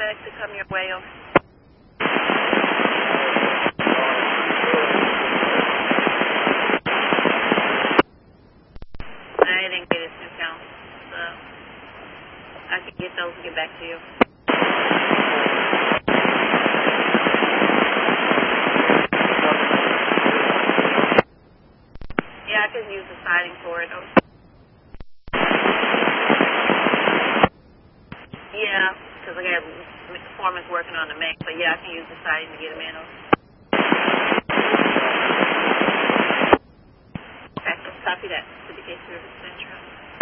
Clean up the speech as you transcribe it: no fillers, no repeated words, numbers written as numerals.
suspect to come your way. I didn't get his 2 counts, so I can get those and get back to you. Yeah, I could use the siding for it. Yeah, because I got Foreman's working on the main, but yeah, I can use the siding to get him in. Okay, copy that. To the case service.